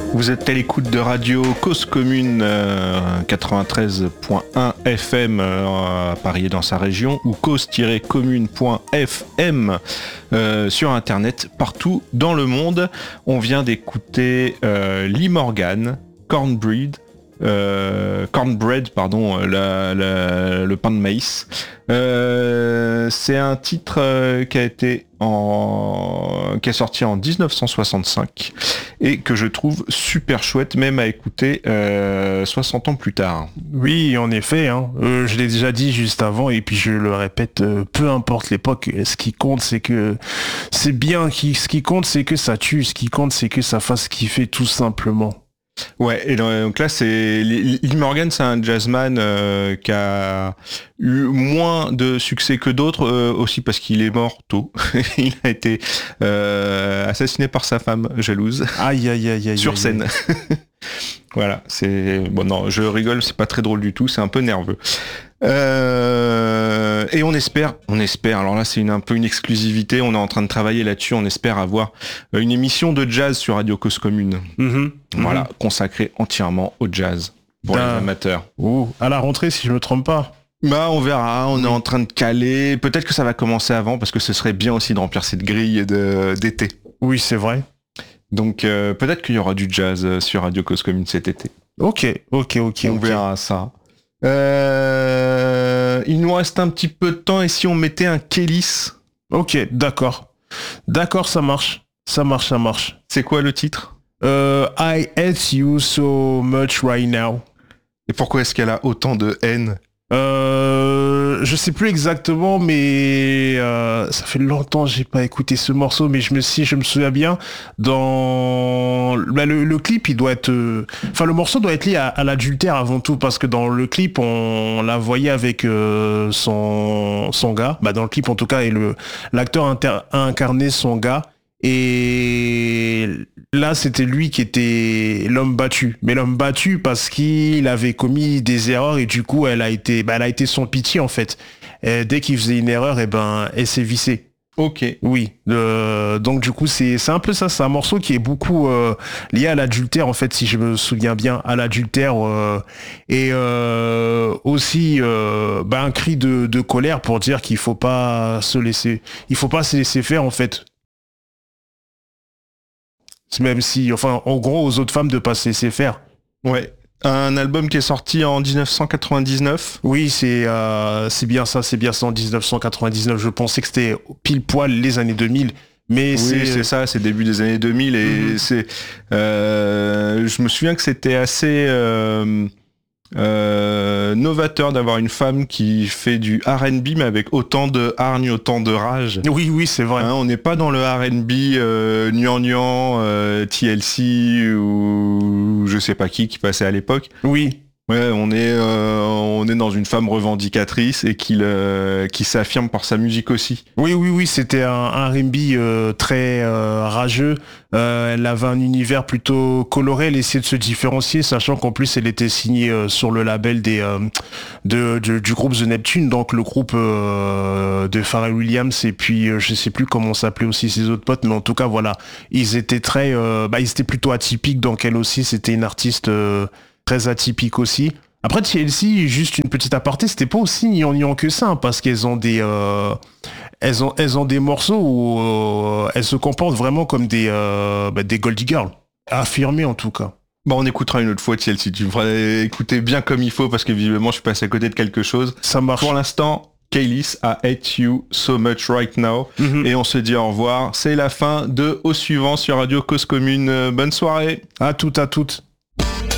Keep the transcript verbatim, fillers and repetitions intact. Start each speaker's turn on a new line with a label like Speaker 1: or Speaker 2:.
Speaker 1: Vous êtes à l'écoute de Radio Cause Commune euh, quatre-vingt-treize point un F M euh, à Paris et dans sa région, ou cause tiret commune point F M euh, sur internet partout dans le monde. On vient d'écouter euh, Lee Morgan, Cornbread, euh, Cornbread, pardon, la, la, le pain de maïs. Euh, c'est un titre euh, qui a été en... qui est sorti en dix-neuf cent soixante-cinq et que je trouve super chouette, même à écouter euh, soixante ans plus tard.
Speaker 2: Oui, en effet, hein. euh, je l'ai déjà dit juste avant et puis je le répète, euh, peu importe l'époque, ce qui compte c'est que c'est bien, qui, ce qui compte c'est que ça tue, ce qui compte c'est que ça fasse kiffer tout simplement.
Speaker 1: Ouais, et donc là, c'est Lee Morgan, c'est un jazzman euh, qui a eu moins de succès que d'autres, euh, aussi parce qu'il est mort tôt. Il a été euh, assassiné par sa femme jalouse.
Speaker 2: Aïe, aïe, aïe, aïe.
Speaker 1: Sur
Speaker 2: aïe,
Speaker 1: scène.
Speaker 2: aïe.
Speaker 1: Voilà, c'est... Bon, non, je rigole, c'est pas très drôle du tout, c'est un peu nerveux. Euh... Et on espère, on espère, alors là c'est une, un peu une exclusivité, on est en train de travailler là-dessus, on espère avoir une émission de jazz sur Radio Cause Commune.
Speaker 2: Mm-hmm.
Speaker 1: Voilà,
Speaker 2: Mm-hmm.
Speaker 1: consacrée entièrement au jazz, pour
Speaker 2: D'un...
Speaker 1: les amateurs.
Speaker 2: Oh, à la rentrée si je me trompe pas.
Speaker 1: Bah on verra, on oui. est en train de caler, peut-être que ça va commencer avant, parce que ce serait bien aussi de remplir cette grille de... d'été.
Speaker 2: Oui, c'est vrai.
Speaker 1: Donc euh, peut-être qu'il y aura du jazz sur Radio Cause Commune cet été.
Speaker 2: Ok, ok, ok.
Speaker 1: On
Speaker 2: okay.
Speaker 1: verra ça. Euh, il nous reste un petit peu de temps et si on mettait un Kélis ?
Speaker 2: Ok, d'accord. D'accord, ça marche. Ça marche, ça marche.
Speaker 1: C'est quoi le titre ?
Speaker 2: euh, I hate you so much right now.
Speaker 1: Et pourquoi est-ce qu'elle a autant de haine ?
Speaker 2: Euh, je sais plus exactement, mais euh, ça fait longtemps que j'ai pas écouté ce morceau, mais je me si je me souviens bien, dans bah, le, le clip, il doit être, enfin euh... le morceau doit être lié à, à l'adultère avant tout, parce que dans le clip, on, on la voyait avec euh, son son gars, bah dans le clip en tout cas, et le l'acteur inter... a incarné son gars. Et là, c'était lui qui était l'homme battu. Mais l'homme battu parce qu'il avait commis des erreurs et du coup, elle a été, bah, elle a été son pitié en fait. Et dès qu'il faisait une erreur, et ben, elle s'est vissée.
Speaker 1: Ok.
Speaker 2: Oui. Euh, donc du coup, c'est c'est un peu ça. C'est un morceau qui est beaucoup euh, lié à l'adultère en fait, si je me souviens bien, à l'adultère euh, et euh, aussi euh, bah, un cri de, de colère pour dire qu'il faut pas se laisser, il faut pas se laisser faire en fait. Même si, enfin, en gros, aux autres femmes de pas se laisser faire.
Speaker 1: Ouais. Un album qui est sorti en dix-neuf cent quatre-vingt-dix-neuf.
Speaker 2: Oui, c'est euh, c'est bien ça, c'est bien ça en dix-neuf cent quatre-vingt-dix-neuf. Je pensais que c'était pile poil les années deux mille. Mais
Speaker 1: oui,
Speaker 2: c'est...
Speaker 1: c'est ça, c'est début des années deux mille. Et mmh. c'est, euh, je me souviens que c'était assez... Euh, Euh, novateur d'avoir une femme qui fait du R and B mais avec autant de hargne, autant de rage.
Speaker 2: Oui, oui, c'est vrai.
Speaker 1: Hein, on n'est pas dans le R and B euh, gnangnan, euh, T L C ou je sais pas qui qui passait à l'époque.
Speaker 2: Oui.
Speaker 1: Ouais, on est euh, on est dans une femme revendicatrice et qui le, qui s'affirme par sa musique aussi.
Speaker 2: Oui, oui, oui, c'était un, un R and B euh, très euh, rageux. Euh, elle avait un univers plutôt coloré. Elle essayait de se différencier, sachant qu'en plus elle était signée euh, sur le label des euh, de, de du groupe The Neptune, donc le groupe euh, de Pharrell Williams et puis euh, je sais plus comment s'appelait aussi ses autres potes, mais en tout cas voilà, ils étaient très, euh, bah ils étaient plutôt atypiques. Donc elle aussi, c'était une artiste euh, très atypique aussi. Après T L C, juste une petite aparté, c'était pas aussi gnangnan que ça, hein, parce qu'elles ont des euh, elles ont elles ont des morceaux où euh, elles se comportent vraiment comme des euh, bah, des Goldie Girls, affirmées en tout cas.
Speaker 1: Bon, on écoutera une autre fois T L C, tu me feras écouter bien comme il faut parce que visiblement je suis passé à côté de quelque chose.
Speaker 2: Ça marche.
Speaker 1: Pour l'instant, Kélis, I hate you so much right now. Mm-hmm. Et on se dit au revoir. C'est la fin de Au suivant sur Radio Cause Commune. Bonne soirée.
Speaker 2: À toutes, à toutes.